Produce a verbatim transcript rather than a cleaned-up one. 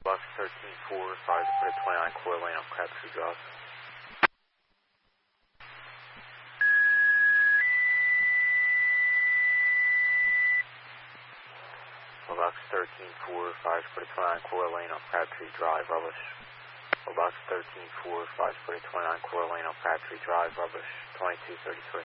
Box thirteen four, five to put a twenty-nine quarter lane on Crabtree Drive. Box thirteen four, five to put a twenty-nine quarter lane on Crabtree Drive, rubbish. Box thirteen four, five to put a twenty-nine quarter lane on Crabtree Drive, rubbish, twenty-two thirty-three.